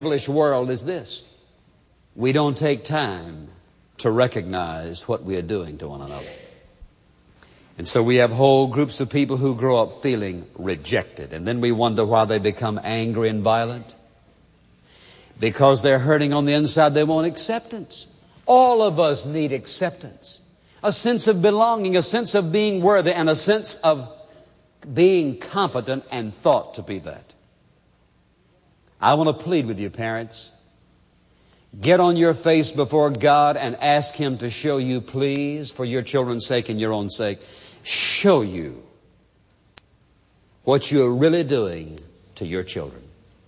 English world is this: we don't take time to recognize what we are doing to one another. And so we have whole groups of people who grow up feeling rejected. And then we wonder why they become angry and violent. Because they're hurting on the inside. They want acceptance. All of us need acceptance. A sense of belonging, a sense of being worthy, and a sense of being competent and thought to be that. I want to plead with you, parents. Get on your face before God and ask Him to show you, please, for your children's sake and your own sake, show you what you're really doing to your children.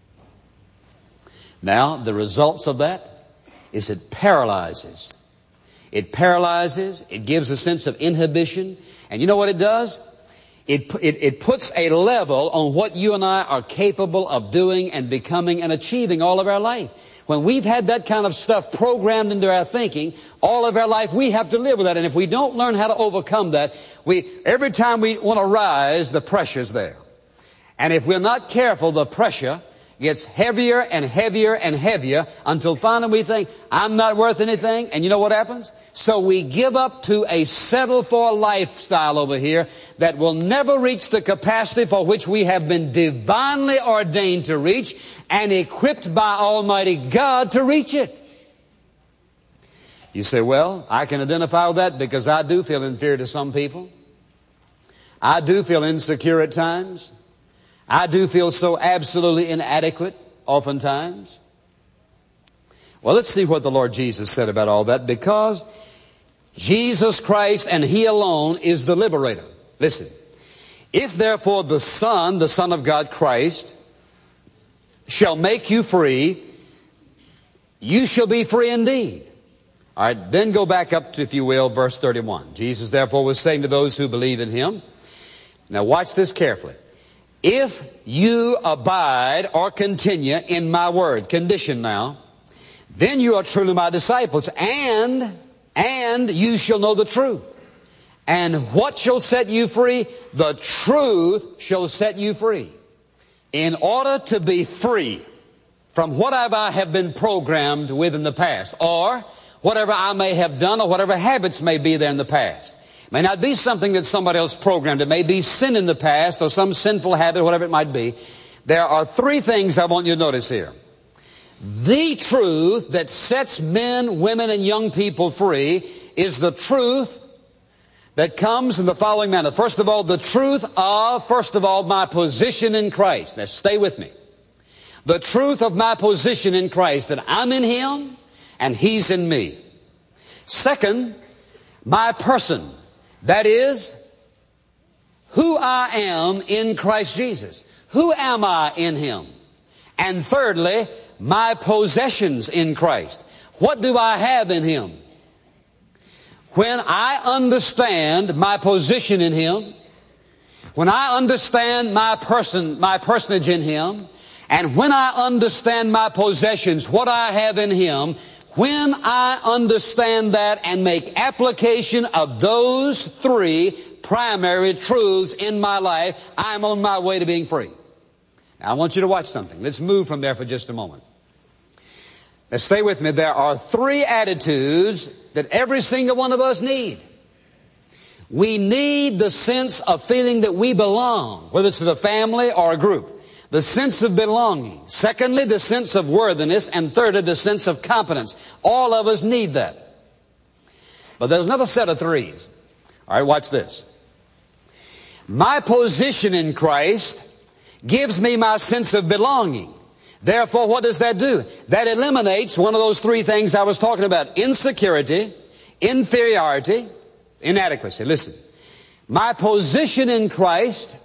Now, the results of that is it paralyzes. It paralyzes. It gives a sense of inhibition. And you know what it does? It puts a level on what you and I are capable of doing and becoming and achieving all of our life. When we've had that kind of stuff programmed into our thinking, all of our life we have to live with that. And if we don't learn how to overcome that, every time we want to rise, the pressure's there. And if we're not careful, the pressure gets heavier and heavier and heavier until finally we think, I'm not worth anything. And you know what happens? So we give up to a settle-for lifestyle over here that will never reach the capacity for which we have been divinely ordained to reach and equipped by Almighty God to reach it. You say, well, I can identify with that because I do feel inferior to some people. I do feel insecure at times. I do feel so absolutely inadequate oftentimes. Well, let's see what the Lord Jesus said about all that. Because Jesus Christ and He alone is the liberator. Listen, if therefore the Son of God, Christ, shall make you free, you shall be free indeed. All right, then go back up to, if you will, verse 31. Jesus therefore was saying to those who believe in Him. Now watch this carefully. If you abide or continue in my word, condition now, then you are truly my disciples, and you shall know the truth. And what shall set you free? The truth shall set you free. In order to be free from whatever I have been programmed with in the past, or whatever I may have done, or whatever habits may be there in the past. It may not be something that somebody else programmed. It may be sin in the past or some sinful habit, whatever it might be. There are three things I want you to notice here. The truth that sets men, women, and young people free is the truth that comes in the following manner. First of all, the truth of, my position in Christ. Now, stay with me. The truth of my position in Christ, that I'm in Him and He's in me. Second, my person. That is, who I am in Christ Jesus. Who am I in Him? And thirdly, my possessions in Christ. What do I have in Him? When I understand my position in Him, when I understand my personage in Him, and when I understand my possessions, what I have in Him, when I understand that and make application of those three primary truths in my life, I'm on my way to being free. Now, I want you to watch something. Let's move from there for just a moment. Now, stay with me. There are three attitudes that every single one of us need. We need the sense of feeling that we belong, whether it's to the family or a group. The sense of belonging. Secondly, the sense of worthiness. And thirdly, the sense of competence. All of us need that. But there's another set of threes. All right, watch this. My position in Christ gives me my sense of belonging. Therefore, what does that do? That eliminates one of those three things I was talking about. Insecurity, inferiority, inadequacy. Listen. My position in Christ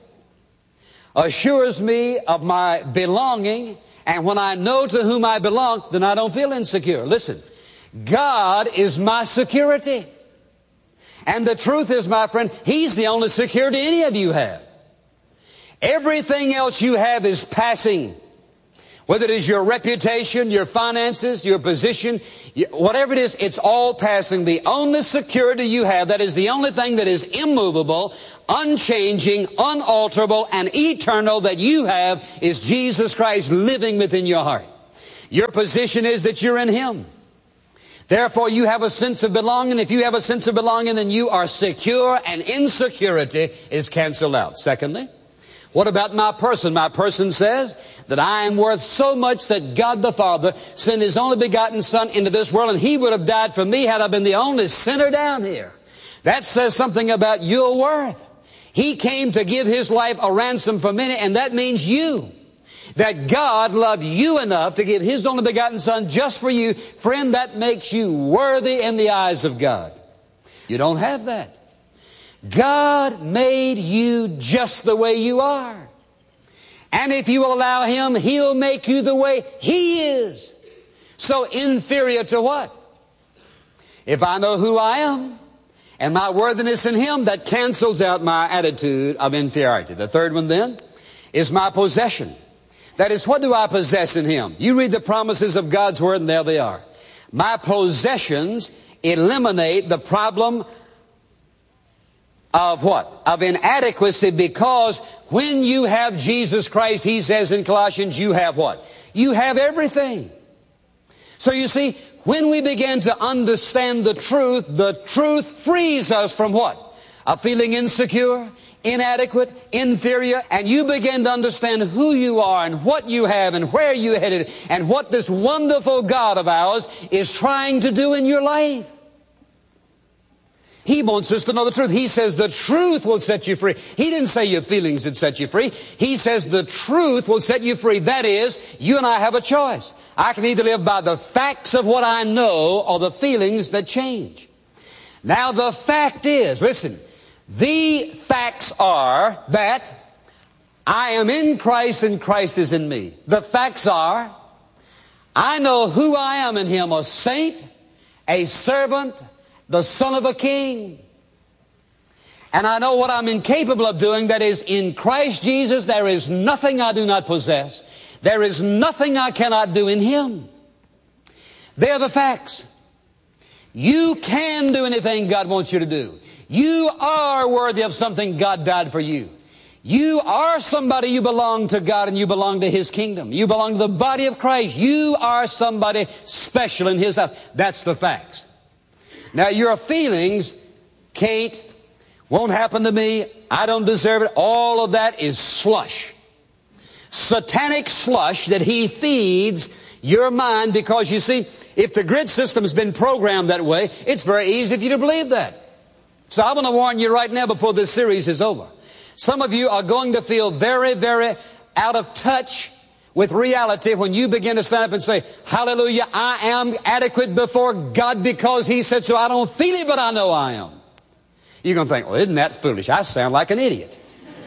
assures me of my belonging, and when I know to whom I belong, then I don't feel insecure. Listen, God is my security. And the truth is, my friend, He's the only security any of you have. Everything else you have is passing. Whether it is your reputation, your finances, your position, whatever it is, it's all passing. The only security you have, that is the only thing that is immovable, unchanging, unalterable, and eternal that you have is Jesus Christ living within your heart. Your position is that you're in Him. Therefore, you have a sense of belonging. If you have a sense of belonging, then you are secure, and insecurity is canceled out. Secondly, what about my person? My person says that I am worth so much that God the Father sent His only begotten Son into this world, and He would have died for me had I been the only sinner down here. That says something about your worth. He came to give His life a ransom for many, and that means you. That God loved you enough to give His only begotten Son just for you. Friend, that makes you worthy in the eyes of God. You don't have that. God made you just the way you are. And if you will allow Him, He'll make you the way He is. So inferior to what? If I know who I am and my worthiness in Him, that cancels out my attitude of inferiority. The third one then is my possession. That is, what do I possess in Him? You read the promises of God's Word, and there they are. My possessions eliminate the problem of what? Of inadequacy, because when you have Jesus Christ, He says in Colossians, you have what? You have everything. So you see, when we begin to understand the truth frees us from what? Of feeling insecure, inadequate, inferior, and you begin to understand who you are and what you have and where you're headed and what this wonderful God of ours is trying to do in your life. He wants us to know the truth. He says the truth will set you free. He didn't say your feelings would set you free. He says the truth will set you free. That is, you and I have a choice. I can either live by the facts of what I know or the feelings that change. Now the fact is, listen, the facts are that I am in Christ and Christ is in me. The facts are, I know who I am in Him, a saint, a servant, the son of a king. And I know what I'm incapable of doing, that is, in Christ Jesus, there is nothing I do not possess. There is nothing I cannot do in Him. They're the facts. You can do anything God wants you to do. You are worthy of something. God died for you. You are somebody. You belong to God and you belong to His kingdom. You belong to the body of Christ. You are somebody special in His house. That's the facts. Now your feelings won't happen to me. I don't deserve it. All of that is slush. Satanic slush that he feeds your mind, because you see, if the grid system has been programmed that way, it's very easy for you to believe that. So I want to warn you right now before this series is over. Some of you are going to feel very, very out of touch with reality when you begin to stand up and say, hallelujah, I am adequate before God because He said so. I don't feel it, but I know I am. You're going to think, well, isn't that foolish? I sound like an idiot.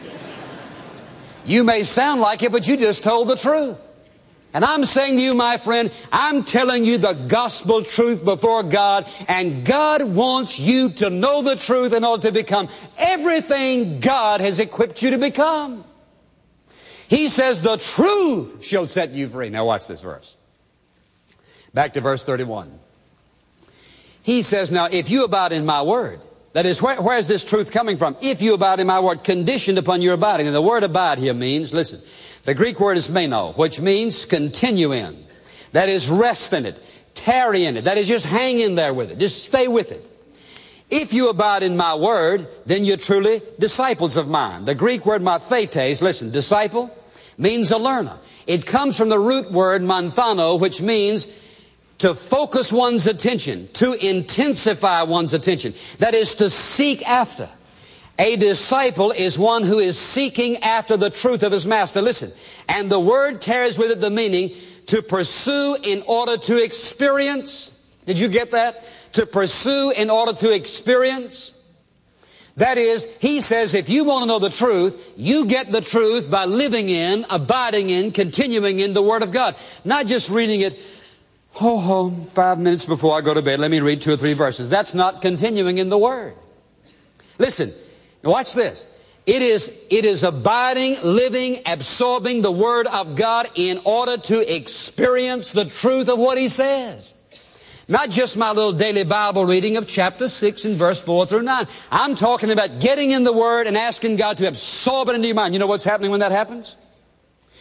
You may sound like it, but you just told the truth. And I'm saying to you, my friend, I'm telling you the gospel truth before God, and God wants you to know the truth in order to become everything God has equipped you to become. He says the truth shall set you free. Now watch this verse. Back to verse 31. He says, now if you abide in my word, that is, where is this truth coming from? If you abide in my word, conditioned upon your abiding. And the word abide here means, listen, the Greek word is meno, which means continue in. That is, rest in it, tarry in it. That is, just hang in there with it. Just stay with it. If you abide in my word, then you're truly disciples of mine. The Greek word mathetes, listen, disciple means a learner. It comes from the root word manthano, which means to focus one's attention, to intensify one's attention. That is, to seek after. A disciple is one who is seeking after the truth of his master. Listen, and the word carries with it the meaning to pursue in order to experience. Did you get that? To pursue in order to experience. That is, he says, if you want to know the truth, you get the truth by living in, abiding in, continuing in the Word of God. Not just reading it, 5 minutes before I go to bed, let me read 2 or 3 verses. That's not continuing in the Word. Listen, watch this. It is abiding, living, absorbing the Word of God in order to experience the truth of what He says. Not just my little daily Bible reading of chapter 6 and verse 4 through 9. I'm talking about getting in the Word and asking God to absorb it into your mind. You know what's happening when that happens?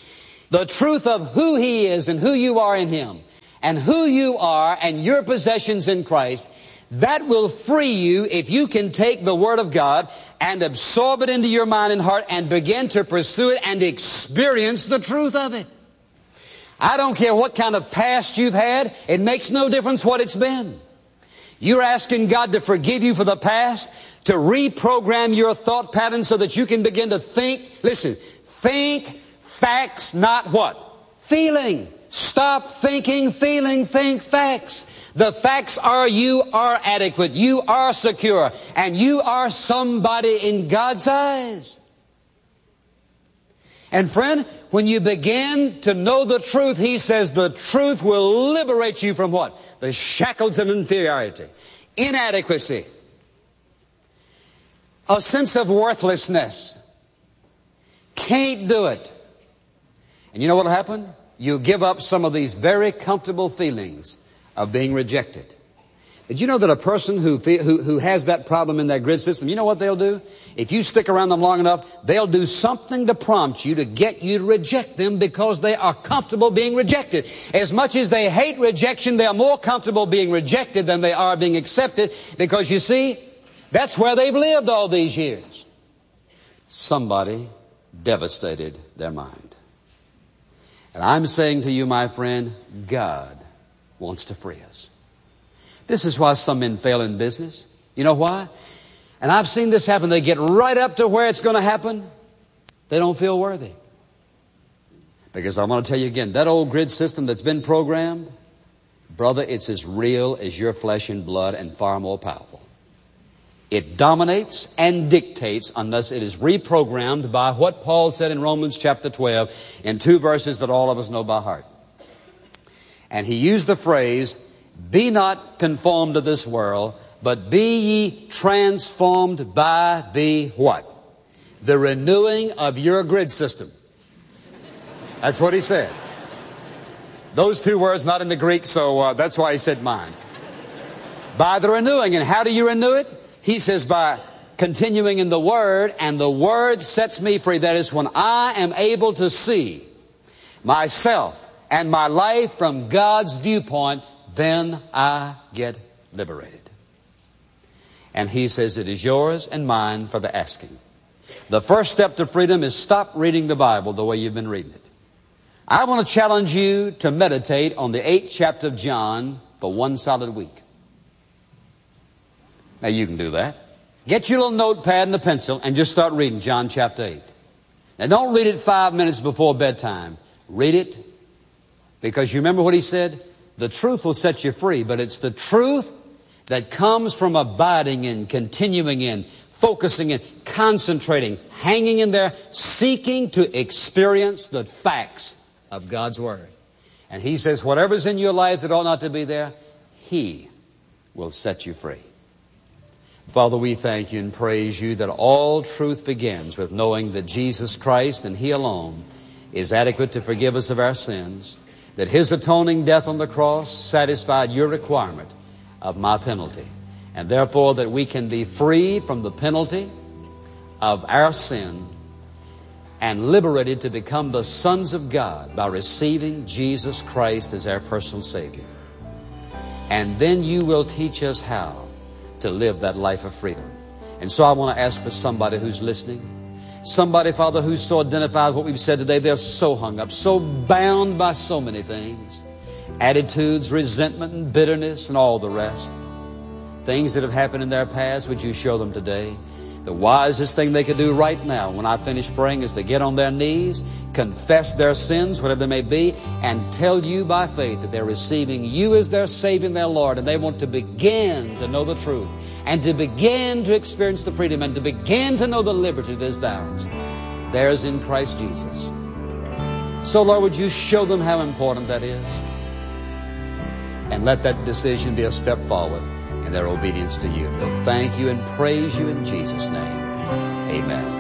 the truth of who He is and who you are in Him, and who you are and your possessions in Christ, that will free you if you can take the Word of God and absorb it into your mind and heart and begin to pursue it and experience the truth of it. I don't care what kind of past you've had. It makes no difference what it's been. You're asking God to forgive you for the past, to reprogram your thought pattern so that you can begin to think. Listen, think facts, not what? Feeling. Stop thinking, feeling, think facts. The facts are you are adequate, you are secure, and you are somebody in God's eyes. And friend, when you begin to know the truth, He says the truth will liberate you from what? The shackles of inferiority, inadequacy, a sense of worthlessness. Can't do it. And you know what will happen? You give up some of these very comfortable feelings of being rejected. Did you know that a person who has that problem in their grid system, you know what they'll do? If you stick around them long enough, they'll do something to prompt you to get you to reject them because they are comfortable being rejected. As much as they hate rejection, they are more comfortable being rejected than they are being accepted because, you see, that's where they've lived all these years. Somebody devastated their mind. And I'm saying to you, my friend, God wants to free us. This is why some men fail in business. You know why? And I've seen this happen. They get right up to where it's going to happen. They don't feel worthy. Because I want to tell you again, that old grid system that's been programmed, brother, it's as real as your flesh and blood and far more powerful. It dominates and dictates unless it is reprogrammed by what Paul said in Romans chapter 12 in 2 verses that all of us know by heart. And he used the phrase, be not conformed to this world, but be ye transformed by the what? The renewing of your grid system. That's what he said. Those two words not in the Greek, so that's why he said mind. By the renewing. And how do you renew it? He says by continuing in the Word, and the Word sets me free. That is when I am able to see myself and my life from God's viewpoint, then I get liberated. And he says it is yours and mine for the asking. The first step to freedom is stop reading the Bible the way you've been reading it. I want to challenge you to meditate on the 8th chapter of John for one solid week. Now you can do that. Get your little notepad and a pencil and just start reading John chapter 8. Now don't read it 5 minutes before bedtime. Read it because you remember what he said? The truth will set you free, but it's the truth that comes from abiding in, continuing in, focusing in, concentrating, hanging in there, seeking to experience the facts of God's Word. And he says whatever's in your life that ought not to be there, He will set you free. Father, we thank you and praise you that all truth begins with knowing that Jesus Christ and He alone is adequate to forgive us of our sins, that His atoning death on the cross satisfied your requirement of my penalty, and therefore that we can be freed from the penalty of our sin and liberated to become the sons of God by receiving Jesus Christ as our personal Savior. And then you will teach us how to live that life of freedom. And so I want to ask for somebody who's listening, somebody, Father, who's so identified with what we've said today. They're so hung up, so bound by so many things. Attitudes, resentment, and bitterness, and all the rest. Things that have happened in their past, would you show them today? The wisest thing they could do right now when I finish praying is to get on their knees, confess their sins, whatever they may be, and tell you by faith that they're receiving you as their Savior and their Lord, and they want to begin to know the truth, and to begin to experience the freedom, and to begin to know the liberty that is theirs. Theirs in Christ Jesus. So, Lord, would you show them how important that is? And let that decision be a step forward in their obedience to you. We'll thank you and praise you in Jesus' name. Amen.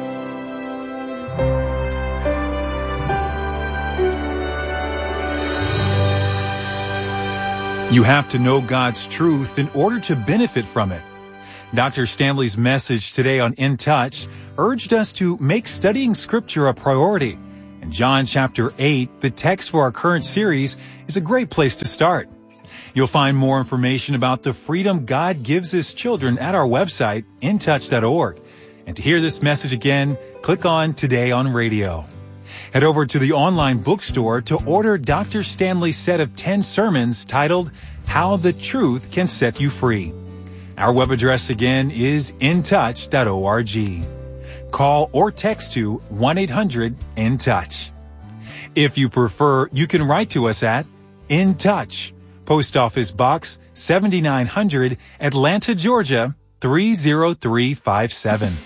You have to know God's truth in order to benefit from it. Dr. Stanley's message today on In Touch urged us to make studying Scripture a priority And John chapter 8, the text for our current series, is a great place to start. You'll find more information about the freedom God gives His children at our website, intouch.org. And to hear this message again, click on Today on Radio. Head over to the online bookstore to order Dr. Stanley's set of 10 sermons titled, How the Truth Can Set You Free. Our web address again is intouch.org. Call or text to 1-800-IN-TOUCH. If you prefer, you can write to us at In Touch, Post Office Box 7900, Atlanta, Georgia 30357.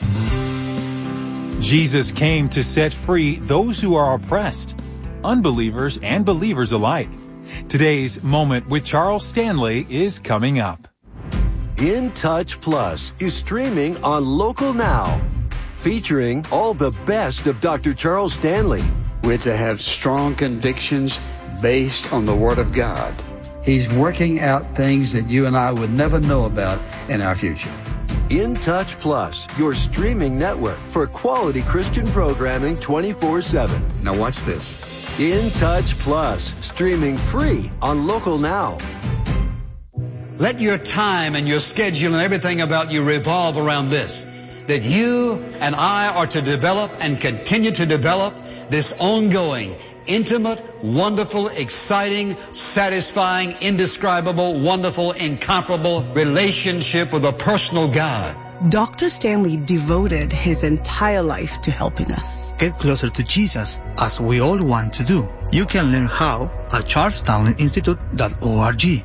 Jesus came to set free those who are oppressed, unbelievers and believers alike. Today's Moment with Charles Stanley is coming up. In Touch Plus is streaming on Local Now, featuring all the best of Dr. Charles Stanley. We're to have strong convictions based on the Word of God. He's working out things that you and I would never know about in our future. In Touch Plus, your streaming network for quality Christian programming 24/7. Now watch this. In Touch Plus, streaming free on Local Now. Let your time and your schedule and everything about you revolve around this, that you and I are to develop and continue to develop this ongoing, intimate, wonderful, exciting, satisfying, indescribable, wonderful, incomparable relationship with a personal God. Dr. Stanley devoted his entire life to helping us get closer to Jesus, as we all want to do. You can learn how at charlestown.institute.org.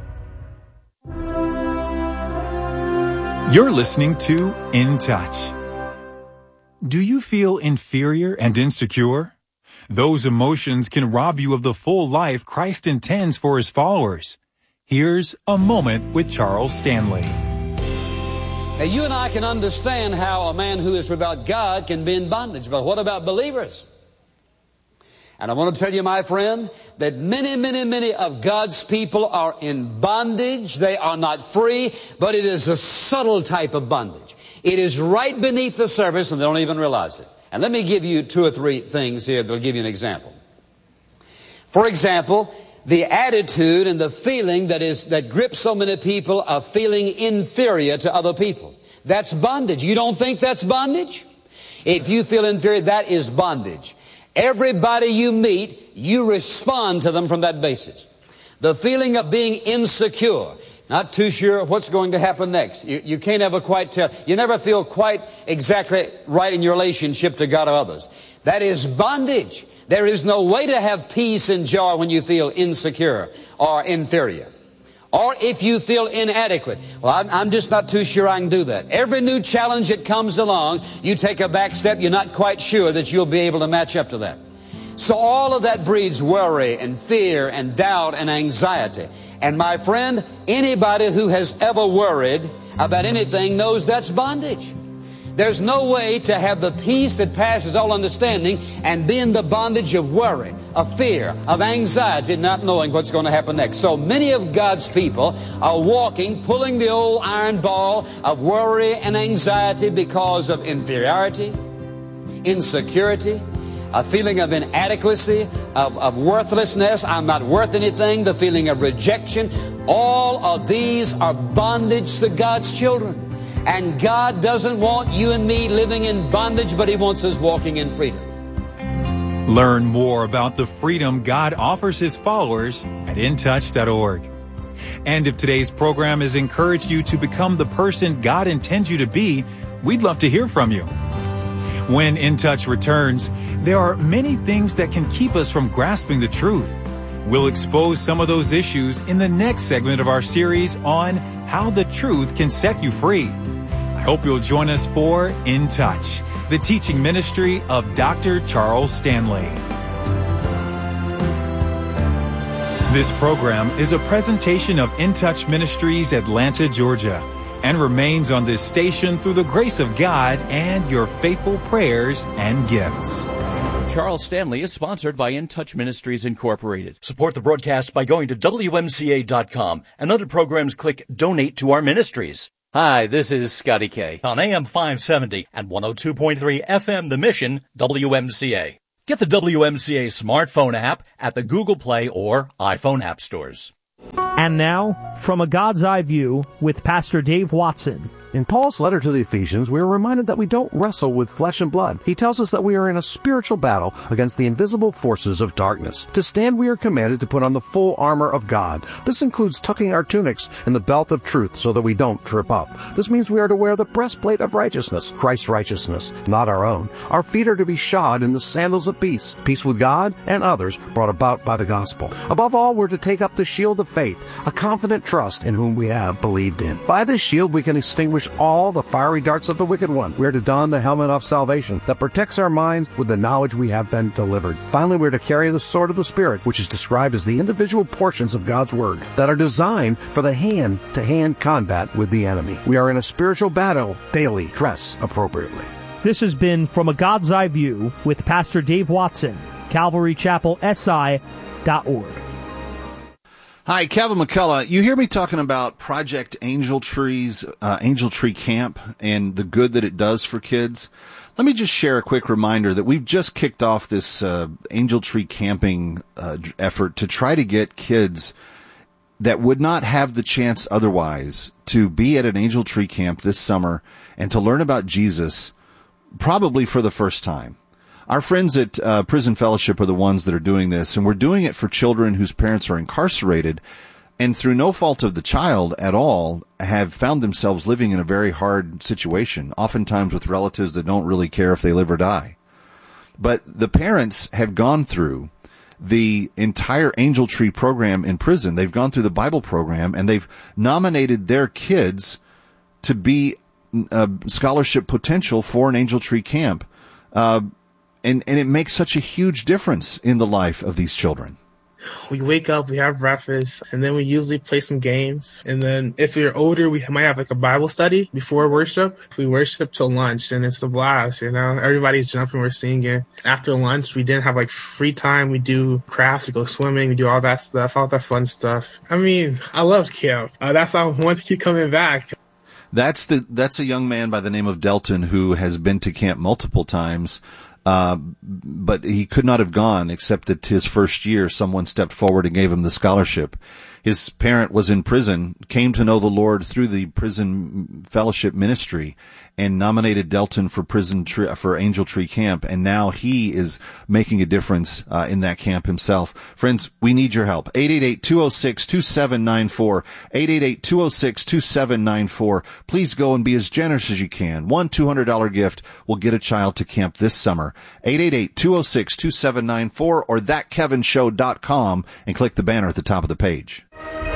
You're listening to In Touch. Do you feel inferior and insecure? Those emotions can rob you of the full life Christ intends for His followers. Here's a moment with Charles Stanley. Now, you and I can understand how a man who is without God can be in bondage, but what about believers? And I want to tell you, my friend, that many of God's people are in bondage. They are not free, but it is a subtle type of bondage. It is right beneath the surface, and they don't even realize it. And let me give you 2 or 3 things here that will give you an example. For example, the attitude and the feeling that grips so many people of feeling inferior to other people. That's bondage. You don't think that's bondage? If you feel inferior, that is bondage. Everybody you meet, you respond to them from that basis. The feeling of being insecure, not too sure what's going to happen next. You can't ever quite tell. You never feel quite exactly right in your relationship to God or others. That is bondage. There is no way to have peace and joy when you feel insecure or inferior. Or if you feel inadequate. Well, I'm just not too sure I can do that. Every new challenge that comes along, you take a back step, you're not quite sure that you'll be able to match up to that. So all of that breeds worry and fear and doubt and anxiety. And my friend, anybody who has ever worried about anything knows that's bondage. There's no way to have the peace that passes all understanding and be in the bondage of worry, of fear, of anxiety, not knowing what's going to happen next. So many of God's people are walking, pulling the old iron ball of worry and anxiety because of inferiority, insecurity, a feeling of inadequacy, of worthlessness. I'm not worth anything. The feeling of rejection. All of these are bondage to God's children. And God doesn't want you and me living in bondage, but He wants us walking in freedom. Learn more about the freedom God offers His followers at intouch.org. And if today's program has encouraged you to become the person God intends you to be, we'd love to hear from you. When In Touch returns, there are many things that can keep us from grasping the truth. We'll expose some of those issues in the next segment of our series on how the truth can set you free. I hope you'll join us for In Touch, the teaching ministry of Dr. Charles Stanley. This program is a presentation of In Touch Ministries, Atlanta, Georgia, and remains on this station through the grace of God and your faithful prayers and gifts. Charles Stanley is sponsored by In Touch Ministries Incorporated. Support the broadcast by going to WMCA.com, and under programs click Donate to Our Ministries. Hi, this is Scotty K on AM 570 and 102.3 FM The Mission, WMCA. Get the WMCA smartphone app at the Google Play or iPhone app stores. And now, from a God's Eye View with Pastor Dave Watson. In Paul's letter to the Ephesians, we are reminded that we don't wrestle with flesh and blood. He tells us that we are in a spiritual battle against the invisible forces of darkness. To stand, we are commanded to put on the full armor of God. This includes tucking our tunics in the belt of truth so that we don't trip up. This means we are to wear the breastplate of righteousness, Christ's righteousness, not our own. Our feet are to be shod in the sandals of peace, peace with God and others brought about by the gospel. Above all, we're to take up the shield of faith, a confident trust in whom we have believed in. By this shield, we can extinguish all the fiery darts of the wicked one. We are to don the helmet of salvation that protects our minds with the knowledge we have been delivered. Finally, we are to carry the sword of the Spirit, which is described as the individual portions of God's Word that are designed for the hand-to-hand combat with the enemy. We are in a spiritual battle daily. Dress appropriately. This has been From a God's Eye View with Pastor Dave Watson, CalvaryChapelSI.org. Hi, Kevin McCullough. You hear me talking about Project Angel Tree's Angel Tree Camp and the good that it does for kids. Let me just share a quick reminder that we've just kicked off this Angel Tree camping effort to try to get kids that would not have the chance otherwise to be at an Angel Tree camp this summer and to learn about Jesus, probably for the first time. Our friends at Prison Fellowship are the ones that are doing this, and we're doing it for children whose parents are incarcerated and through no fault of the child at all have found themselves living in a very hard situation, oftentimes with relatives that don't really care if they live or die. But the parents have gone through the entire Angel Tree program in prison. They've gone through the Bible program, and they've nominated their kids to be scholarship potential for an Angel Tree camp. And it makes such a huge difference in the life of these children. We wake up, we have breakfast, and then we usually play some games. And then if we're older, we might have like a Bible study before worship. We worship till lunch, and it's a blast, you know. Everybody's jumping, we're singing. After lunch, we didn't have like free time. We do crafts, we go swimming, we do all that stuff, all that fun stuff. I mean, I love camp. That's why I want to keep coming back. That's a young man by the name of Delton who has been to camp multiple times. But he could not have gone except that his first year someone stepped forward and gave him the scholarship. His parent was in prison, came to know the Lord through the Prison Fellowship ministry, and nominated Delton for for Angel Tree Camp, and now he is making a difference in that camp himself. Friends, we need your help. 888-206-2794, 888-206-2794. Please go and be as generous as you can. One $200 gift will get a child to camp this summer. 888-206-2794 or thatkevinshow.com and click the banner at the top of the page.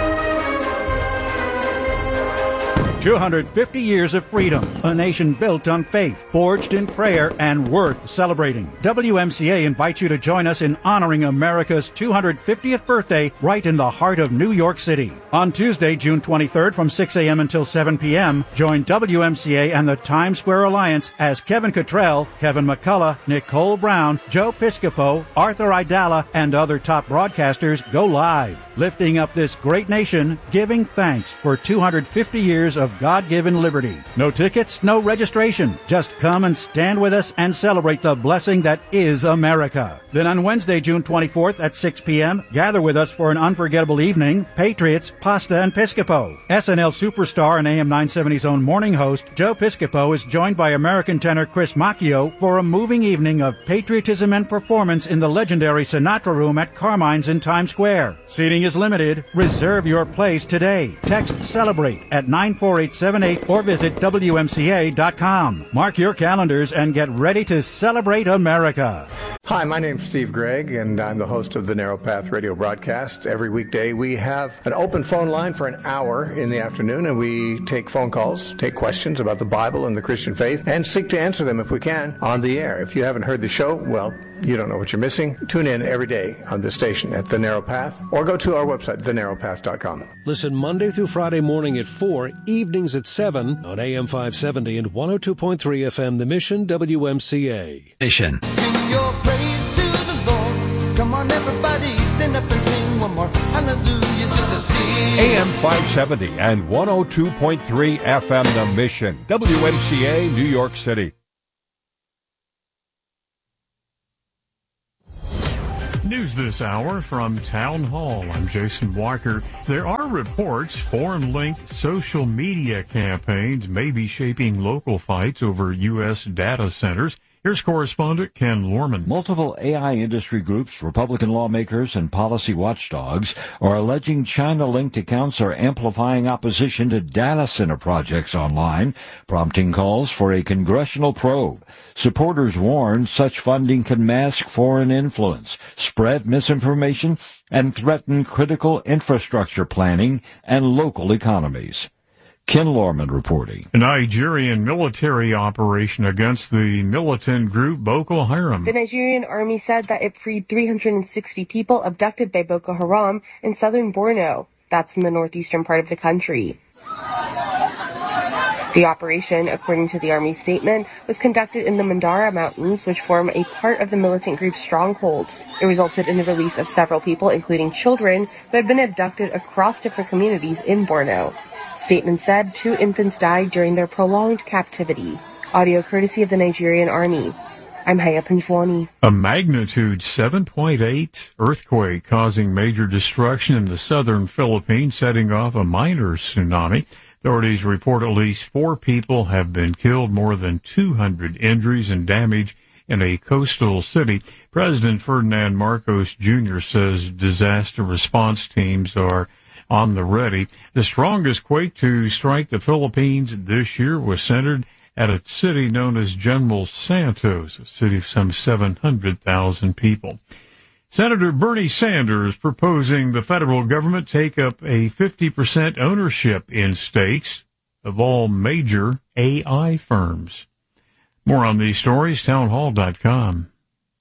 250 years of freedom, a nation built on faith, forged in prayer, and worth celebrating. WMCA invites you to join us in honoring America's 250th birthday right in the heart of New York City. On Tuesday, June 23rd from 6 a.m. until 7 p.m., join WMCA and the Times Square Alliance as Kevin Cottrell, Kevin McCullough, Nicole Brown, Joe Piscopo, Arthur Idala, and other top broadcasters go live, lifting up this great nation, giving thanks for 250 years of God-given liberty. No tickets, no registration. Just come and stand with us and celebrate the blessing that is America. Then on Wednesday, June 24th at 6 p.m., gather with us for an unforgettable evening, Patriots, Pasta, and Piscopo. SNL superstar and AM 970's own morning host, Joe Piscopo, is joined by American tenor Chris Macchio for a moving evening of patriotism and performance in the legendary Sinatra Room at Carmine's in Times Square. Seating is limited. Reserve your place today. Text CELEBRATE at 94878 or visit WMCA.com. Mark your calendars and get ready to celebrate America. Hi, my name's Steve Gregg, and I'm the host of the Narrow Path radio broadcast. Every weekday, we have an open phone line for an hour in the afternoon, and we take phone calls, take questions about the Bible and the Christian faith, and seek to answer them, if we can, on the air. If you haven't heard the show, well, you don't know what you're missing. Tune in every day on this station at The Narrow Path, or go to our website, thenarrowpath.com. Listen Monday through Friday morning at 4, evenings at 7 on AM 570 and 102.3 FM, The Mission, WMCA. Mission. Sing your praise to the Lord. Come on, everybody, stand up and sing one more. Hallelujah, just to see. AM 570 and 102.3 FM, The Mission, WMCA, New York City. News this hour from Town Hall. I'm Jason Walker. There are reports foreign-linked social media campaigns may be shaping local fights over U.S. data centers. Here's correspondent Ken Lorman. Multiple AI industry groups, Republican lawmakers, and policy watchdogs are alleging China-linked accounts are amplifying opposition to data center projects online, prompting calls for a congressional probe. Supporters warn such funding can mask foreign influence, spread misinformation, and threaten critical infrastructure planning and local economies. Ken Lorman reporting. A Nigerian military operation against the militant group Boko Haram. The Nigerian army said that it freed 360 people abducted by Boko Haram in southern Borno. That's in the northeastern part of the country. The operation, according to the Army statement, was conducted in the Mandara Mountains, which form a part of the militant group's stronghold. It resulted in the release of several people, including children, who had been abducted across different communities in Borno. Statement said 2 infants died during their prolonged captivity. Audio courtesy of the Nigerian Army. I'm Haya Panjwani. A magnitude 7.8 earthquake causing major destruction in the southern Philippines, setting off a minor tsunami. Authorities report at least 4 people have been killed, more than 200 injuries and damage in a coastal city. President Ferdinand Marcos Jr. says disaster response teams are on the ready. The strongest quake to strike the Philippines this year was centered at a city known as General Santos, a city of some 700,000 people. Senator Bernie Sanders proposing the federal government take up a 50% ownership in stakes of all major AI firms. More on these stories, townhall.com.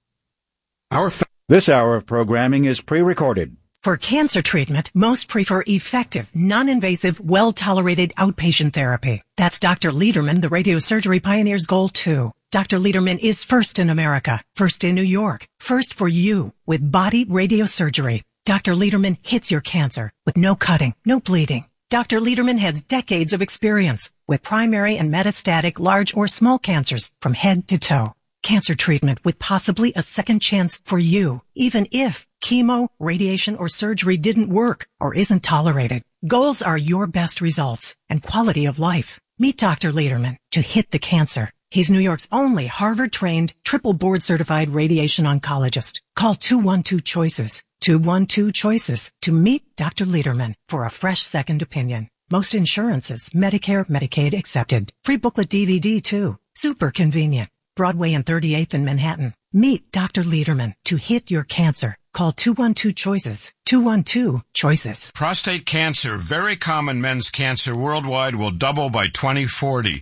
This hour of programming is pre-recorded. For cancer treatment, most prefer effective, non-invasive, well-tolerated outpatient therapy. That's Dr. Lederman, the radiosurgery pioneer's goal, too. Dr. Lederman is first in America, first in New York, first for you with body radiosurgery. Dr. Lederman hits your cancer with no cutting, no bleeding. Dr. Lederman has decades of experience with primary and metastatic large or small cancers from head to toe. Cancer treatment with possibly a second chance for you, even if chemo, radiation, or surgery didn't work or isn't tolerated. Goals are your best results and quality of life. Meet Dr. Lederman to hit the cancer. He's New York's only Harvard-trained, triple board-certified radiation oncologist. Call 212-CHOICES, 212-CHOICES to meet Dr. Lederman for a fresh second opinion. Most insurances, Medicare, Medicaid accepted. Free booklet DVD, too. Super convenient. Broadway and 38th in Manhattan. Meet Dr. Lederman to hit your cancer. Call 212-CHOICES, 212-CHOICES. Prostate cancer, very common men's cancer worldwide, will double by 2040.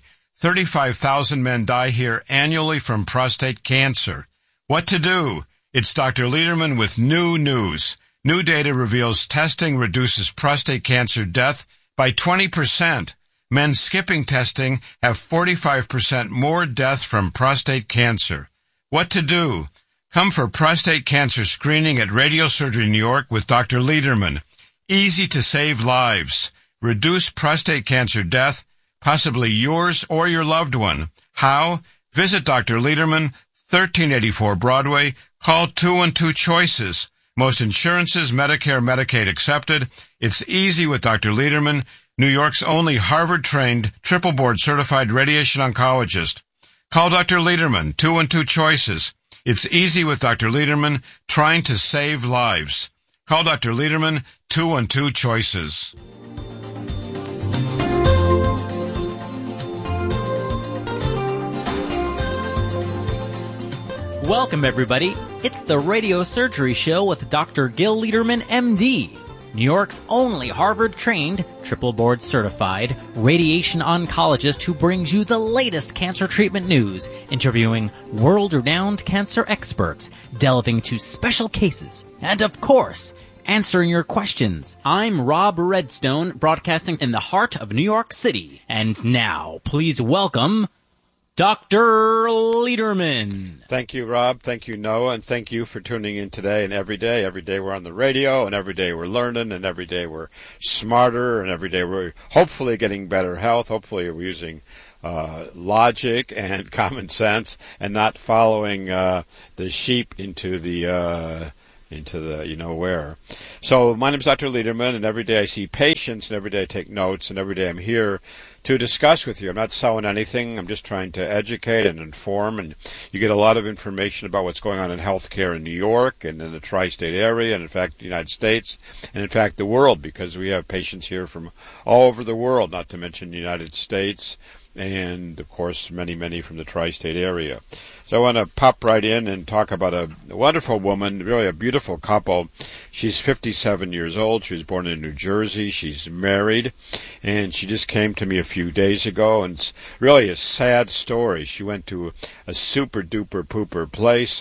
35,000 men die here annually from prostate cancer. What to do? It's Dr. Lederman with new news. New data reveals testing reduces prostate cancer death by 20%. Men skipping testing have 45% more death from prostate cancer. What to do? Come for prostate cancer screening at Radiosurgery New York with Dr. Lederman. Easy to save lives. Reduce prostate cancer death, possibly yours or your loved one. How? Visit Dr. Lederman, 1384 Broadway. Call 212-CHOICES. Most insurances, Medicare, Medicaid accepted. It's easy with Dr. Lederman, New York's only Harvard-trained, triple board-certified radiation oncologist. Call Dr. Lederman, 212-CHOICES. It's easy with Dr. Lederman, trying to save lives. Call Dr. Lederman, 212-CHOICES. Welcome, everybody. It's the Radio Surgery Show with Dr. Gil Lederman, MD. New York's only Harvard-trained, triple board-certified radiation oncologist who brings you the latest cancer treatment news, interviewing world-renowned cancer experts, delving into special cases, and, of course, answering your questions. I'm Rob Redstone, broadcasting in the heart of New York City. And now, please welcome Dr. Lederman. Thank you, Rob. Thank you, Noah. And thank you for tuning in today and every day. Every day we're on the radio, and every day we're learning, and every day we're smarter, and every day we're hopefully getting better health. Hopefully we're using logic and common sense and not following the sheep into the into the where. So my name is Dr. Lederman, and every day I see patients, and every day I take notes, and every day I'm here to discuss with you. I'm not selling anything. I'm just trying to educate and inform, and you get a lot of information about what's going on in healthcare in New York and in the tri-state area, and in fact the United States, and in fact the world, because we have patients here from all over the world, not to mention the United States, and of course many from the tri-state area. So I want to pop right in and talk about a wonderful woman, really a beautiful couple. She's 57 years old. She was born in New Jersey. She's married, and she just came to me a few days ago, and it's really a sad story. She went to a super-duper pooper place,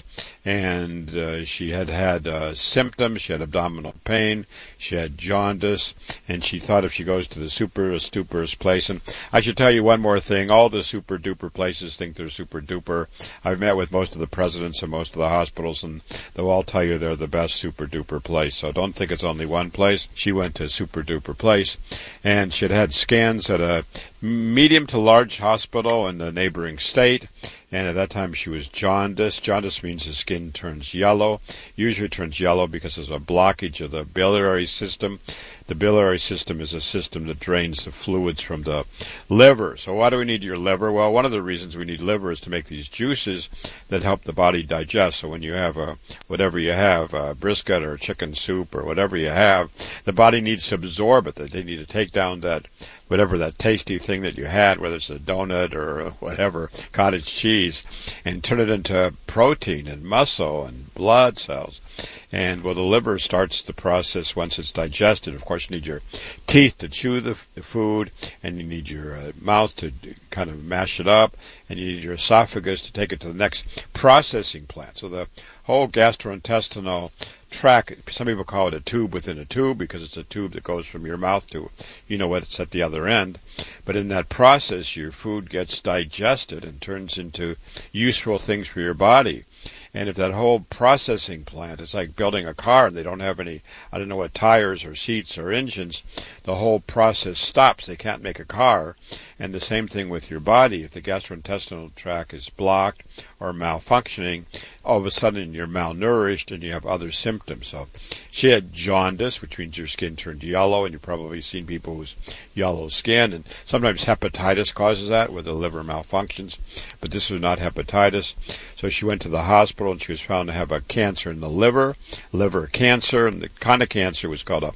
and she had symptoms. She had abdominal pain. She had jaundice, and she thought if she goes to the super-duperest place, and I should tell you one more thing. All the super-duper places think they're super-duper. I've met with most of the presidents of most of the hospitals, and they'll all tell you they're the best super-duper place. So don't think it's only one place. She went to a super-duper place, and she had scans at a medium to large hospital in the neighboring state, and at that time she was jaundiced. Jaundice means the skin turns yellow. Usually it turns yellow because there's a blockage of the biliary system. The biliary system is a system that drains the fluids from the liver. So why do we need your liver? Well, one of the reasons we need liver is to make these juices that help the body digest. So when you have whatever you have, brisket or chicken soup or whatever you have, the body needs to absorb it. They need to take down that whatever that tasty thing that you had, whether it's a donut or whatever, cottage cheese, and turn it into protein and muscle and blood cells. And well, the liver starts the process once it's digested. Of course, you need your teeth to chew the food, and you need your mouth to kind of mash it up, and you need your esophagus to take it to the next processing plant. So the whole gastrointestinal tract, some people call it a tube within a tube because it's a tube that goes from your mouth to what's at the other end. But in that process, your food gets digested and turns into useful things for your body. And if that whole processing plant is like building a car and they don't have any, I don't know what, tires or seats or engines, the whole process stops. They can't make a car. And the same thing with your body. If the gastrointestinal tract is blocked or malfunctioning, all of a sudden you're malnourished and you have other symptoms. So she had jaundice, which means your skin turned yellow, and you've probably seen people with yellow skin. And sometimes hepatitis causes that, where the liver malfunctions. But this was not hepatitis. So she went to the hospital, and she was found to have a cancer in the liver cancer, and the kind of cancer was called a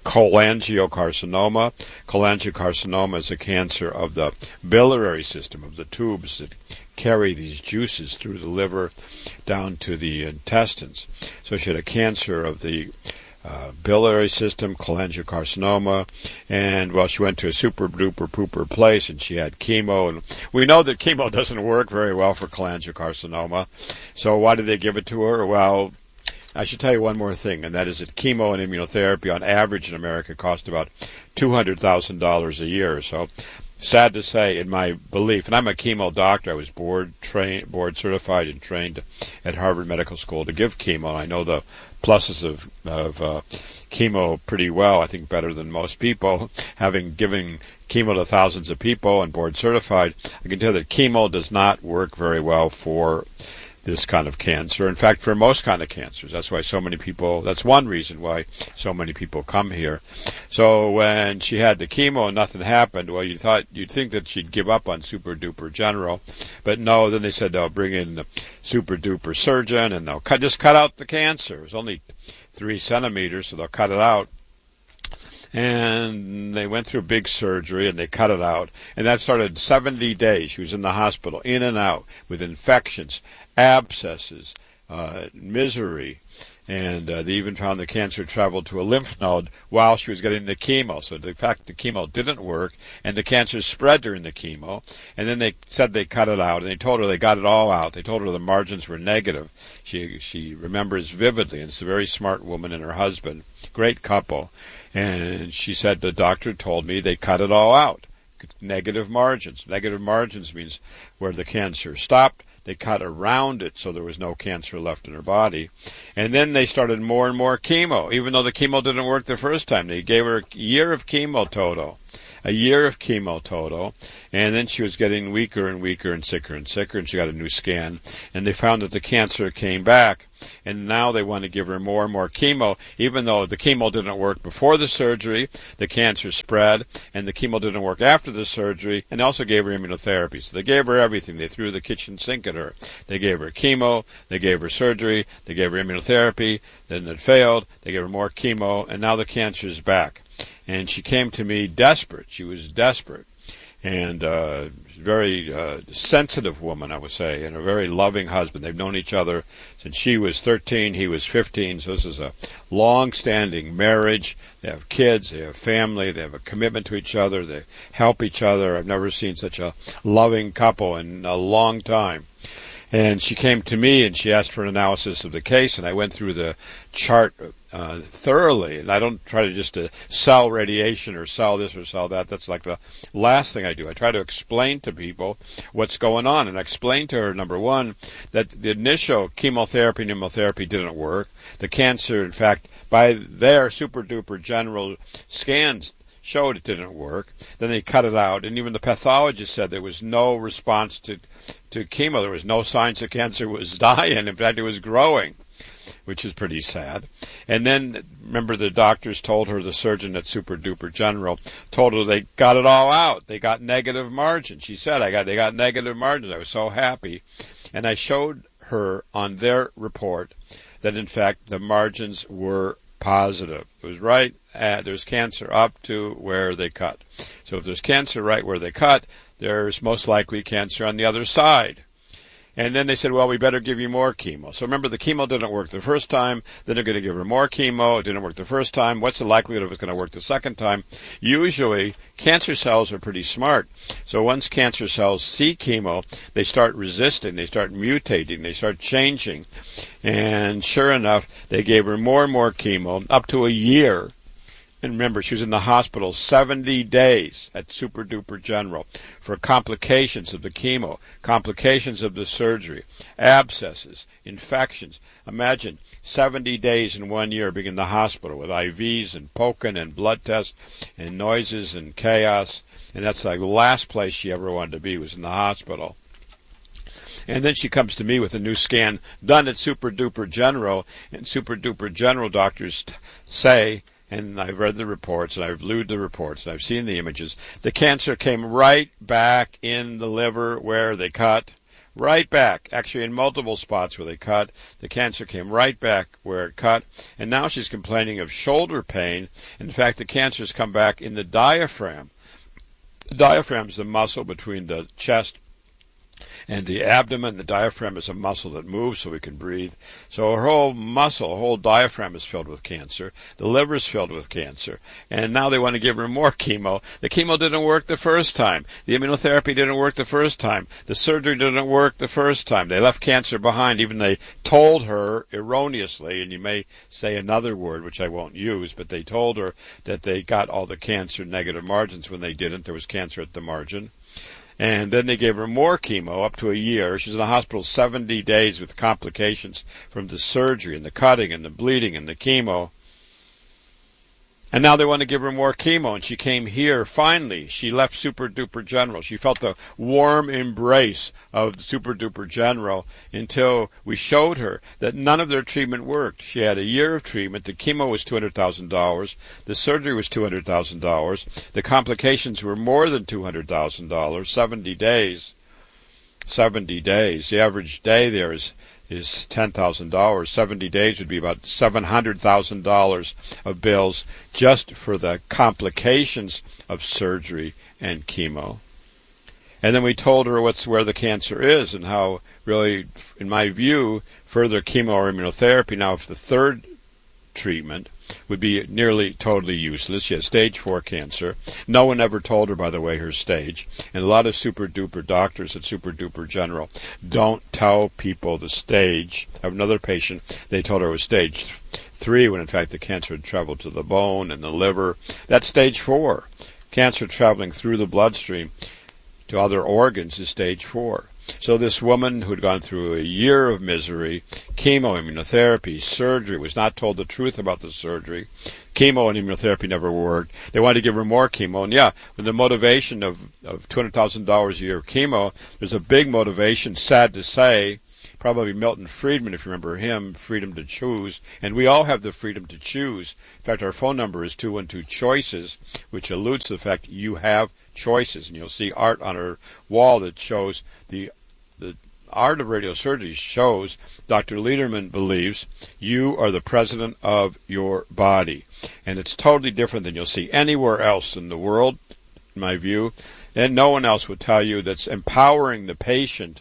cholangiocarcinoma. Cholangiocarcinoma is a cancer of the biliary system, of the tubes that carry these juices through the liver down to the intestines. So she had a cancer of the biliary system, cholangiocarcinoma, and well, she went to a super duper pooper place, and she had chemo, and we know that chemo doesn't work very well for cholangiocarcinoma. So why did they give it to her? Well, I should tell you one more thing, and that is that chemo and immunotherapy on average in America cost about $200,000 a year. So sad to say, in my belief, and I'm a chemo doctor, I was board certified and trained at Harvard Medical School to give chemo, and I know the pluses of chemo pretty well, I think better than most people. Having given chemo to thousands of people and board certified, I can tell that chemo does not work very well for this kind of cancer. In fact, for most kind of cancers. That's why so many people, that's one reason why so many people come here. So when she had the chemo and nothing happened, well, you'd think that she'd give up on super duper general, but no, then they said they'll bring in the super duper surgeon and they'll just cut out the cancer. It was only 3 centimeters, so they'll cut it out. And they went through big surgery and they cut it out. And that started 70 days. She was in the hospital, in and out, with infections, abscesses, misery. And they even found the cancer traveled to a lymph node while she was getting the chemo. So the fact the chemo didn't work, and the cancer spread during the chemo. And then they said they cut it out, and they told her they got it all out. They told her the margins were negative. She remembers vividly, and it's a very smart woman and her husband, great couple. And she said, the doctor told me they cut it all out. Negative margins. Negative margins means where the cancer stopped, they cut around it so there was no cancer left in her body. And then they started more and more chemo, even though the chemo didn't work the first time. They gave her a year of chemo total. a year of chemo total, and then she was getting weaker and weaker and sicker, and she got a new scan, and they found that the cancer came back. And now they want to give her more and more chemo, even though the chemo didn't work before the surgery, the cancer spread, and the chemo didn't work after the surgery, and they also gave her immunotherapy. So they gave her everything. They threw the kitchen sink at her. They gave her chemo, they gave her surgery, they gave her immunotherapy, then it failed, they gave her more chemo, and now the cancer is back. And she came to me desperate. She was desperate. And very sensitive woman, I would say, and a very loving husband. They've known each other since she was 13, he was 15, so this is a long-standing marriage. They have kids, they have family, they have a commitment to each other, they help each other. I've never seen such a loving couple in a long time. And she came to me and she asked for an analysis of the case, and I went through the chart thoroughly. And I don't try to just to sell radiation or sell this or sell that. That's like the last thing I do. I try to explain to people what's going on. And I explained to her, number one, that the initial chemotherapy and immunotherapy didn't work. The cancer, in fact, by their super-duper general scans, showed it didn't work. Then they cut it out, and even the pathologist said there was no response to chemo. There was no signs the cancer was dying. In fact, it was growing, which is pretty sad. And then, remember, the doctors told her, the surgeon at Super Duper General told her they got it all out. They got negative margins. She said, they got negative margins. I was so happy. And I showed her on their report that, in fact, the margins were positive. It was right at, there's cancer up to where they cut. So if there's cancer right where they cut, there's most likely cancer on the other side. And then they said, well, we better give you more chemo. So remember, the chemo didn't work the first time. Then they're going to give her more chemo. It didn't work the first time. What's the likelihood of it's going to work the second time? Usually, cancer cells are pretty smart. So once cancer cells see chemo, they start resisting. They start mutating. They start changing. And sure enough, they gave her more and more chemo, up to a year. And remember, she was in the hospital 70 days at Super Duper General for complications of the chemo, complications of the surgery, abscesses, infections. Imagine 70 days in 1 year being in the hospital with IVs and poking and blood tests and noises and chaos. And that's like the last place she ever wanted to be, was in the hospital. And then she comes to me with a new scan done at Super Duper General, and Super Duper General doctors say, and I've read the reports, and I've viewed the reports, and I've seen the images, the cancer came right back in the liver where they cut, right back, actually in multiple spots where they cut. The cancer came right back where it cut, and now she's complaining of shoulder pain. In fact, the cancer's come back in the diaphragm. The diaphragm is the muscle between the chest and the abdomen. The diaphragm is a muscle that moves so we can breathe. So her whole muscle, her whole diaphragm is filled with cancer. The liver is filled with cancer. And now they want to give her more chemo. The chemo didn't work the first time. The immunotherapy didn't work the first time. The surgery didn't work the first time. They left cancer behind. Even they told her erroneously, and you may say another word which I won't use, but they told her that they got all the cancer negative margins when they didn't. There was cancer at the margin. And then they gave her more chemo, up to a year. She's in the hospital 70 days with complications from the surgery and the cutting and the bleeding and the chemo. And now they want to give her more chemo, and she came here finally. She left Super Duper General. She felt the warm embrace of the Super Duper General until we showed her that none of their treatment worked. She had a year of treatment. The chemo was $200,000. The surgery was $200,000. The complications were more than $200,000, 70 days. 70 days. The average day there is $10,000. 70 days would be about $700,000 of bills just for the complications of surgery and chemo. And then we told her where the cancer is and how, really, in my view, further chemo or immunotherapy. Now, if the third treatment would be nearly totally useless. She has stage 4 cancer. No one ever told her, by the way, her stage. And a lot of Super Duper doctors at Super Duper General don't tell people the stage. I have another patient, they told her it was stage 3 when in fact the cancer had traveled to the bone and the liver. That's stage 4. Cancer traveling through the bloodstream to other organs is stage 4. So this woman who'd gone through a year of misery, chemo, immunotherapy, surgery, was not told the truth about the surgery, chemo and immunotherapy never worked. They wanted to give her more chemo. And yeah, with the motivation of $200,000 a year of chemo, there's a big motivation, sad to say, probably Milton Friedman, if you remember him, freedom to choose. And we all have the freedom to choose. In fact, our phone number is 212-CHOICES, which alludes to the fact you have choices. And you'll see art on our wall that shows the art of radiosurgery shows Dr. Lederman believes you are the president of your body. And it's totally different than you'll see anywhere else in the world, in my view. And no one else would tell you that's empowering the patient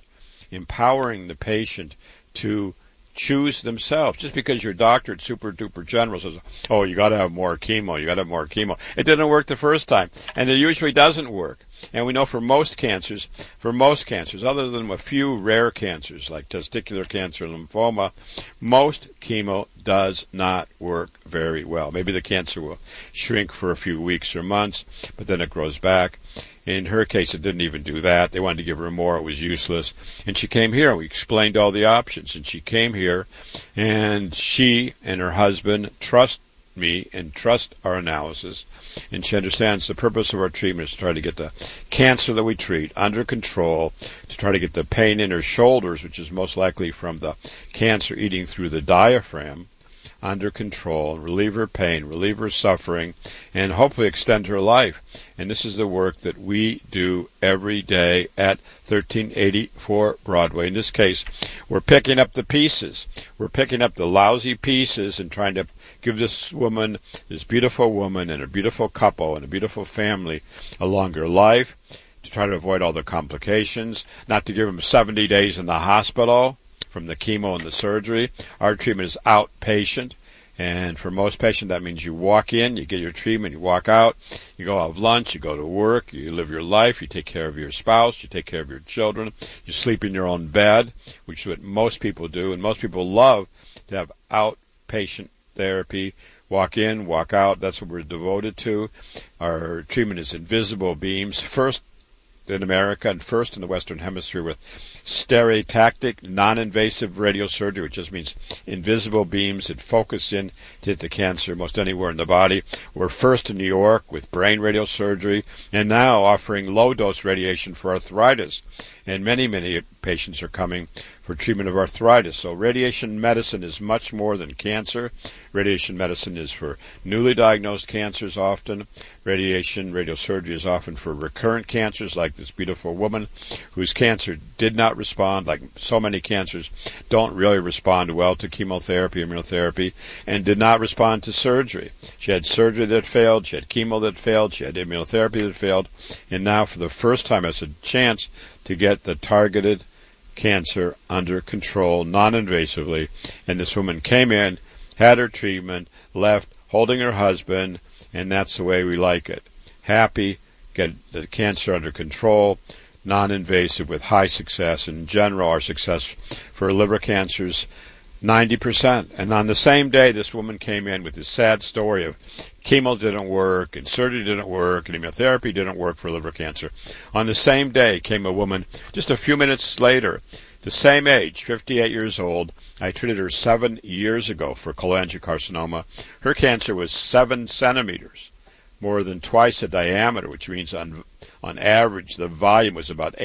to choose themselves. Just because your doctor at Super Duper General says, oh, you got to have more chemo, It didn't work the first time. And it usually doesn't work. And we know for most cancers, other than a few rare cancers like testicular cancer and lymphoma, most chemo does not work very well. Maybe the cancer will shrink for a few weeks or months, but then it grows back. In her case, it didn't even do that. They wanted to give her more. It was useless. And she came here, and we explained all the options. And she came here, and she and her husband trust me and trust our analysis. And she understands the purpose of our treatment is to try to get the cancer that we treat under control, to try to get the pain in her shoulders, which is most likely from the cancer eating through the diaphragm, under control, relieve her pain, relieve her suffering, and hopefully extend her life. And this is the work that we do every day at 1384 Broadway. In this case, we're picking up the pieces. We're picking up the lousy pieces and trying to give this woman, this beautiful woman and a beautiful couple and a beautiful family a longer life, to try to avoid all the complications, not to give them 70 days in the hospital from the chemo and the surgery. Our treatment is outpatient, and for most patients that means you walk in, you get your treatment, you walk out, you go have lunch, you go to work, you live your life, you take care of your spouse, you take care of your children, you sleep in your own bed, which is what most people do, and most people love to have outpatient therapy. Walk in, walk out, that's what we're devoted to. Our treatment is invisible beams, first in America and first in the Western Hemisphere with stereotactic, non-invasive radiosurgery, which just means invisible beams that focus in to hit the cancer most anywhere in the body. We're first in New York with brain radiosurgery, and now offering low-dose radiation for arthritis. And many, many patients are coming for treatment of arthritis. So radiation medicine is much more than cancer. Radiation medicine is for newly diagnosed cancers often. Radiosurgery is often for recurrent cancers, like this beautiful woman whose cancer did not respond, like so many cancers don't really respond well to chemotherapy, immunotherapy, and did not respond to surgery. She had surgery that failed, she had chemo that failed, she had immunotherapy that failed, and now for the first time has a chance to get the targeted cancer under control non-invasively. And this woman came in, had her treatment, left holding her husband, and that's the way we like it. Happy, get the cancer under control, non-invasive with high success. In general, our success for liver cancers, 90%. And on the same day, this woman came in with this sad story of chemo didn't work, and surgery didn't work, and immunotherapy didn't work for liver cancer. On the same day came a woman, just a few minutes later, the same age, 58 years old. I treated her 7 years ago for cholangiocarcinoma. Her cancer was 7 centimeters, more than twice the diameter, which means on average the volume was about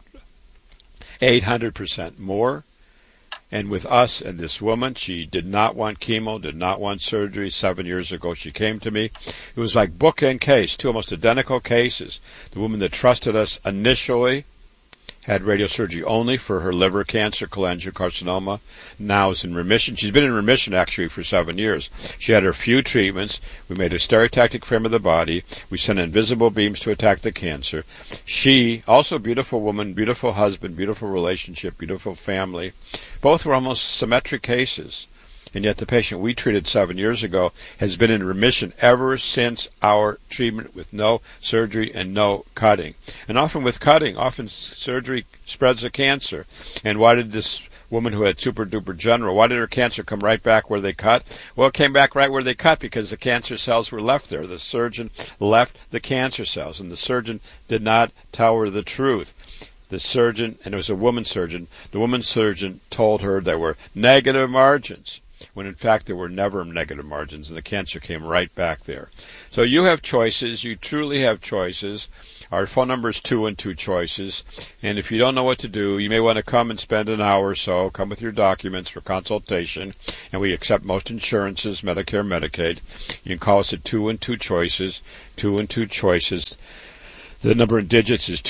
800% more. And with us and this woman, she did not want chemo, did not want surgery. 7 years ago she came to me. It was like bookend case, two almost identical cases. The woman that trusted us initially had radiosurgery only for her liver cancer, cholangiocarcinoma, now is in remission. She's been in remission actually for 7 years. She had her few treatments. We made a stereotactic frame of the body. We sent invisible beams to attack the cancer. She, also a beautiful woman, beautiful husband, beautiful relationship, beautiful family. Both were almost symmetric cases. And yet the patient we treated 7 years ago has been in remission ever since our treatment with no surgery and no cutting. And often with cutting, often surgery spreads the cancer. And why did this woman who had Super Duper General, why did her cancer come right back where they cut? Well, it came back right where they cut because the cancer cells were left there. The surgeon left the cancer cells, and the surgeon did not tell her the truth. The surgeon, and it was a woman surgeon, the woman surgeon told her there were negative margins. when in fact there were never negative margins, and the cancer came right back there. So you have choices. You truly have choices. Our phone number is 212 Choices, and if you don't know what to do, you may want to come and spend an hour or so. Come with your documents for consultation, and we accept most insurances, Medicare, Medicaid. You can call us at 212 Choices, 212 Choices. The number in digits is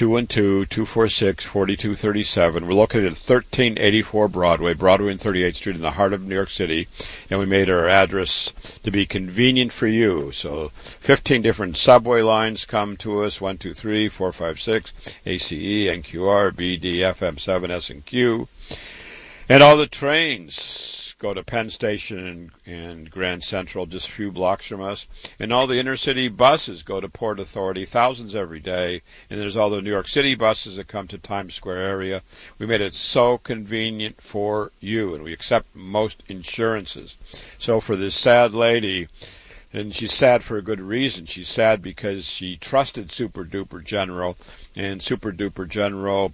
212-246-4237. We're located at 1384 Broadway and 38th Street in the heart of New York City, and we made our address to be convenient for you. So 15 different subway lines come to us, 1, 2, 3, 4, 5, 6, ACE, NQR, BD, FM7, S&Q. And all the trains go to Penn Station and Grand Central, just a few blocks from us. And all the inner city buses go to Port Authority, thousands every day. And there's all the New York City buses that come to Times Square area. We made it so convenient for you, and we accept most insurances. So for this sad lady, and she's sad for a good reason. She's sad because she trusted Super Duper General, and Super Duper General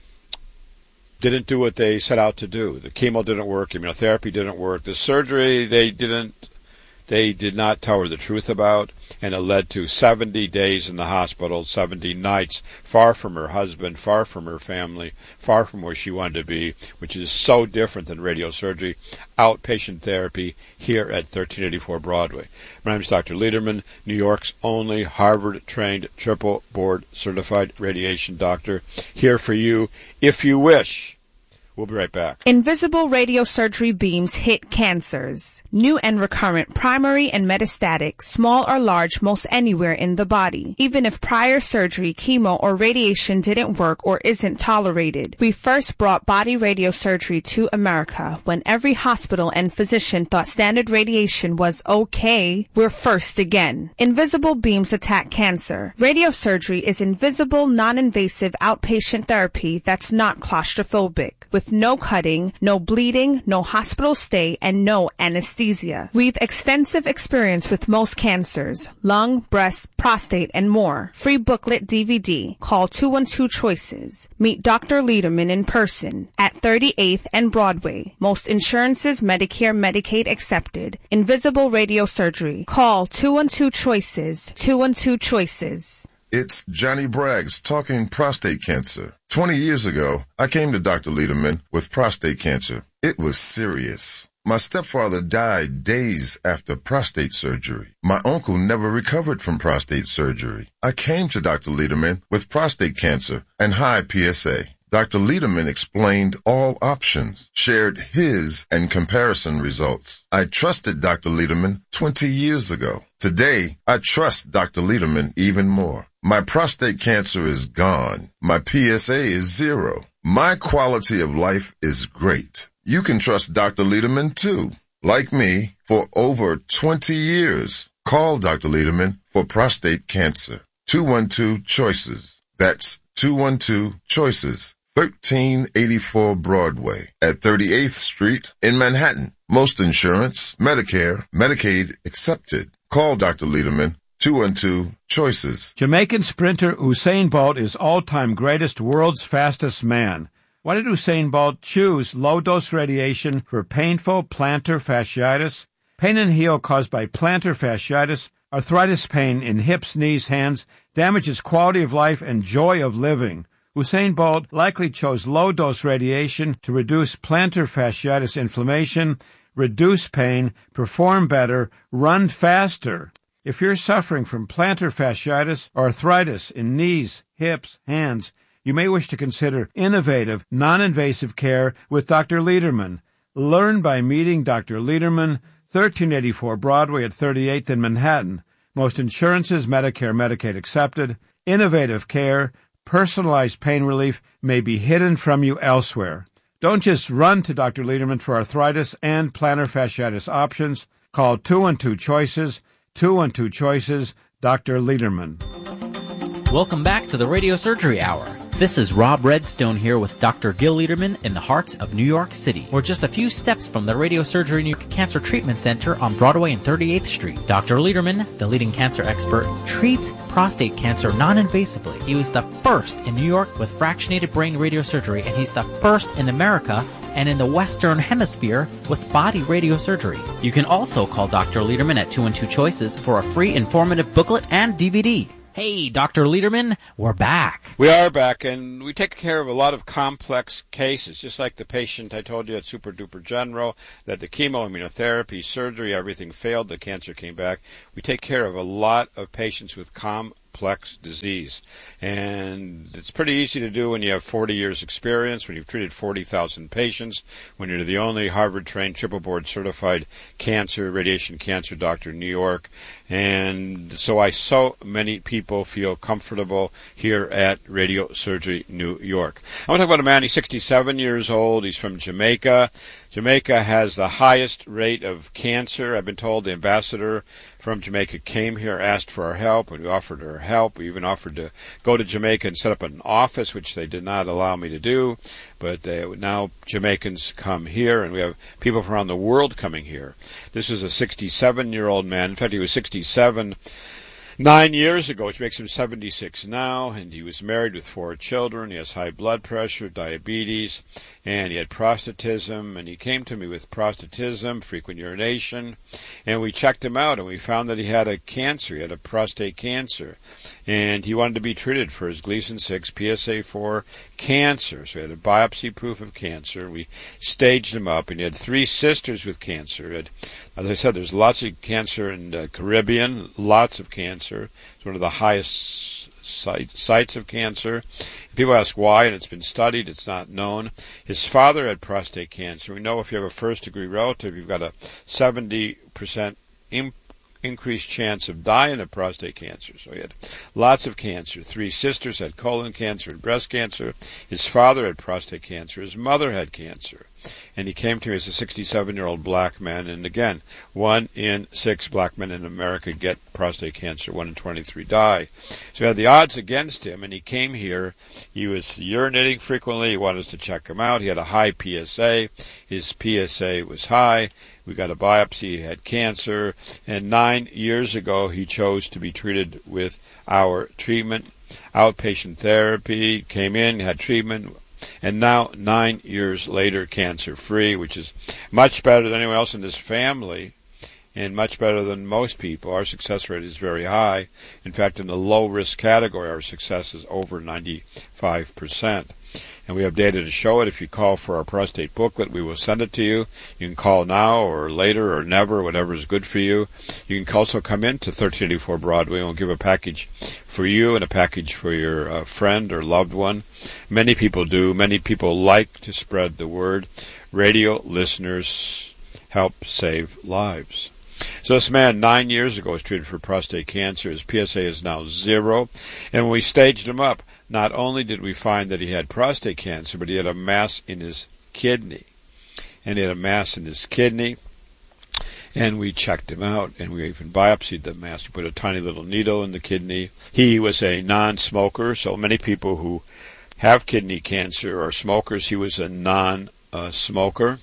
didn't do what they set out to do. The chemo didn't work, immunotherapy didn't work, the surgery they did not tell her the truth about, and it led to 70 days in the hospital, 70 nights, far from her husband, far from her family, far from where she wanted to be, which is so different than radiosurgery, outpatient therapy here at 1384 Broadway. My name is Dr. Lederman, New York's only Harvard-trained, triple board-certified radiation doctor, here for you if you wish. We'll be right back. Invisible radiosurgery beams hit cancers. New and recurrent, primary and metastatic, small or large, most anywhere in the body. Even if prior surgery, chemo, or radiation didn't work or isn't tolerated. We first brought body radiosurgery to America when every hospital and physician thought standard radiation was okay. We're first again. Invisible beams attack cancer. Radiosurgery is invisible, non-invasive outpatient therapy that's not claustrophobic. With no cutting, no bleeding, no hospital stay, and no anesthesia. We've extensive experience with most cancers, lung, breast, prostate, and more. Free booklet DVD. Call 212-CHOICES. Meet Dr. Lederman in person at 38th and Broadway. Most insurances, Medicare, Medicaid accepted. Invisible radiosurgery. Call 212-CHOICES. 212-CHOICES. It's Johnny Braggs talking prostate cancer. 20 years ago, I came to Dr. Lederman with prostate cancer. It was serious. My stepfather died days after prostate surgery. My uncle never recovered from prostate surgery. I came to Dr. Lederman with prostate cancer and high PSA. Dr. Lederman explained all options, shared his and comparison results. I trusted Dr. Lederman 20 years ago. Today, I trust Dr. Lederman even more. My prostate cancer is gone. My PSA is 0. My quality of life is great. You can trust Dr. Lederman too. Like me, for over 20 years. Call Dr. Lederman for prostate cancer. 212-CHOICES. That's 212-CHOICES. 1384 Broadway at 38th Street in Manhattan. Most insurance, Medicare, Medicaid accepted. Call Dr. Lederman. 212-CHOICES. Jamaican sprinter Usain Bolt is all-time greatest, world's fastest man. Why did Usain Bolt choose low-dose radiation for painful plantar fasciitis? Pain and heel caused by plantar fasciitis, arthritis pain in hips, knees, hands, damages quality of life and joy of living. Usain Bolt likely chose low-dose radiation to reduce plantar fasciitis inflammation, reduce pain, perform better, run faster. If you're suffering from plantar fasciitis or arthritis in knees, hips, hands, you may wish to consider innovative, non-invasive care with Dr. Lederman. Learn by meeting Dr. Lederman, 1384 Broadway at 38th in Manhattan. Most insurances, Medicare, Medicaid accepted. Innovative care, personalized pain relief may be hidden from you elsewhere. Don't just run to Dr. Lederman for arthritis and plantar fasciitis options. Call 212-CHOICES. 212-CHOICES, Dr. Lederman. Welcome back to the Radio Surgery Hour. This is Rob Redstone here with Dr. Gil Lederman in the heart of New York City. We're just a few steps from the Radiosurgery Cancer Treatment Center on Broadway and 38th Street. Dr. Lederman, the leading cancer expert, treats prostate cancer non-invasively. He was the first in New York with fractionated brain radiosurgery, and he's the first in America and in the Western Hemisphere with body radiosurgery. You can also call Dr. Lederman at 212 Choices for a free informative booklet and DVD. Hey, Dr. Lederman, we're back. We are back, and we take care of a lot of complex cases, just like the patient I told you at Super Duper General, that the chemo, immunotherapy, surgery, everything failed, the cancer came back. We take care of a lot of patients with complex disease. And it's pretty easy to do when you have 40 years experience, when you've treated 40,000 patients, when you're the only Harvard-trained, triple-board certified radiation cancer doctor in New York. And so many people feel comfortable here at Radio Surgery New York. I want to talk about a man. He's 67 years old. He's from Jamaica. Jamaica has the highest rate of cancer. I've been told the ambassador from Jamaica came here, asked for our help, and we offered her help. We even offered to go to Jamaica and set up an office, which they did not allow me to do. But now Jamaicans come here, and we have people from around the world coming here. This is a 67-year-old man. In fact, he was 67 9 years ago, which makes him 76 now, and he was married with 4 children. He has high blood pressure, diabetes, and he had prostatism, and he came to me with prostatism, frequent urination, and we checked him out, and we found that he had a cancer. He had a prostate cancer, and he wanted to be treated for his Gleason 6 PSA4 cancer. So he had a biopsy proof of cancer. We staged him up, and he had 3 sisters with cancer. As I said, there's lots of cancer in the Caribbean, lots of cancer. It's one of the highest sites of cancer. People ask why, and it's been studied. It's not known. His father had prostate cancer. We know if you have a first-degree relative, you've got a 70% increased chance of dying of prostate cancer. So he had lots of cancer. 3 sisters had colon cancer and breast cancer. His father had prostate cancer. His mother had cancer. And he came to me as a 67-year-old black man. And again, 1 in 6 black men in America get prostate cancer. 1 in 23 die. So he had the odds against him, and he came here. He was urinating frequently. He wanted us to check him out. He had a high PSA. His PSA was high. We got a biopsy. He had cancer. And 9 years ago, he chose to be treated with our treatment, outpatient therapy. Came in, had treatment. And now, 9 years later, cancer-free, which is much better than anyone else in this family and much better than most people. Our success rate is very high. In fact, in the low-risk category, our success is over 95%. And we have data to show it. If you call for our prostate booklet, we will send it to you. You can call now or later or never, whatever is good for you. You can also come in to 1384 Broadway, and we'll give a package for you and a package for your friend or loved one. Many people do. Many people like to spread the word. Radio listeners help save lives. So this man 9 years ago was treated for prostate cancer. His PSA is now 0. And when we staged him up, not only did we find that he had prostate cancer, but he had a mass in his kidney. And he had a mass in his kidney. And we checked him out, and we even biopsied the mass. We put a tiny little needle in the kidney. He was a non-smoker, so many people who have kidney cancer are smokers. He was a non-smoker.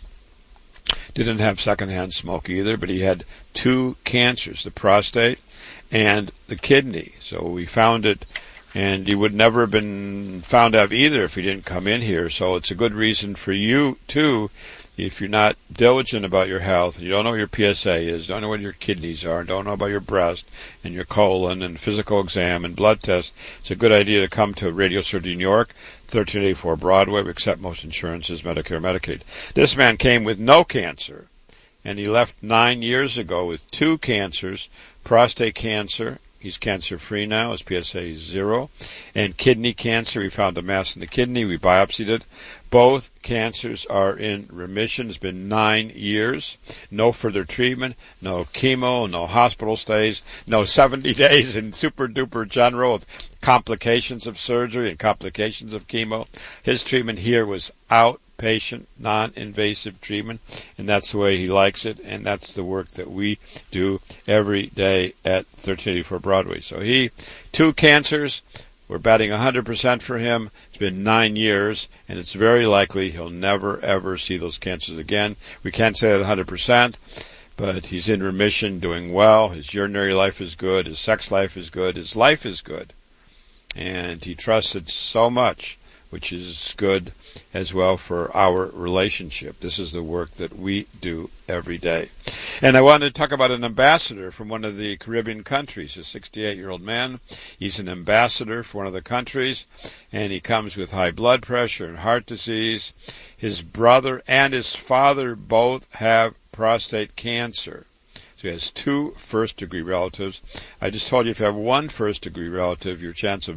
Didn't have secondhand smoke either, but he had 2 cancers, the prostate and the kidney. So we found it, and he would never have been found out either if he didn't come in here. So it's a good reason for you, too, if you're not diligent about your health, and you don't know what your PSA is, don't know what your kidneys are, don't know about your breast and your colon and physical exam and blood test, it's a good idea to come to Radio Surgery New York, 1384 Broadway. We accept most insurances, Medicare, Medicaid. This man came with no cancer, and he left 9 years ago with 2 cancers, prostate cancer. He's cancer-free now. His PSA is 0. And kidney cancer, we found a mass in the kidney. We biopsied it. Both cancers are in remission. It's been 9 years. No further treatment, no chemo, no hospital stays, no 70 days in super-duper general with complications of surgery and complications of chemo. His treatment here was outpatient, non-invasive treatment, and that's the way he likes it, and that's the work that we do every day at 1384 Broadway. So 2 cancers. We're batting 100% for him. It's been 9 years, and it's very likely he'll never, ever see those cancers again. We can't say that 100%, but he's in remission, doing well. His urinary life is good. His sex life is good. His life is good. And he trusted so much which is good as well for our relationship. This is the work that we do every day. And I wanted to talk about an ambassador from one of the Caribbean countries, a 68-year-old man. He's an ambassador for one of the countries, and he comes with high blood pressure and heart disease. His brother and his father both have prostate cancer. So he has 2 first-degree relatives. I just told you if you have 1 first-degree relative, your chance of